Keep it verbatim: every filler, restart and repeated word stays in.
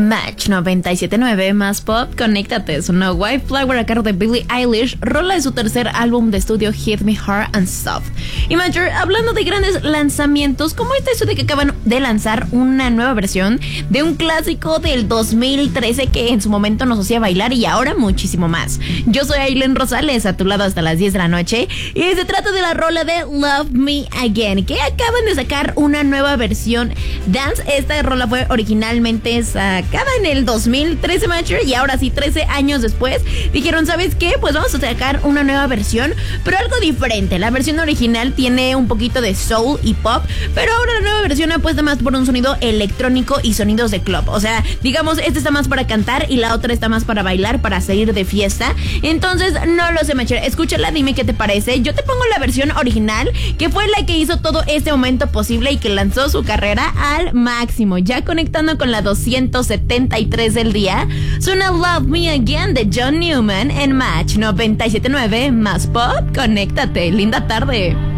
Match noventa y siete punto nueve más pop, conéctate. Sonó White Flower a cargo de Billie Eilish, rola de su tercer álbum de estudio Hit Me Hard and Soft. Y Major, hablando de grandes lanzamientos, ¿cómo está eso de que acaban de lanzar una nueva versión de un clásico del dos mil trece que en su momento nos hacía bailar y ahora muchísimo más? Yo soy Aileen Rosales, a tu lado hasta las diez de la noche, y se trata de la rola de Love Me Again, que acaban de sacar una nueva versión dance. Esta rola fue originalmente sacada en el dos mil trece, Major, y ahora sí, trece años después, dijeron, ¿sabes qué? Pues vamos a sacar una nueva versión, pero algo diferente. La versión original tiene un poquito de soul y pop, pero ahora la nueva versión apuesta más por un sonido electrónico y sonidos de club. O sea, digamos, esta está más para cantar y la otra está más para bailar, para salir de fiesta. Entonces, no lo sé, Major, escúchala, dime qué te parece. Yo te pongo la versión original, que fue la que hizo todo este momento posible y que lanzó su carrera al máximo. Ya conectando con la doscientos setenta y tres del día, suena Love Me Again de John Newman en Match noventa y siete punto nueve más pop. Conéctate, linda tarde.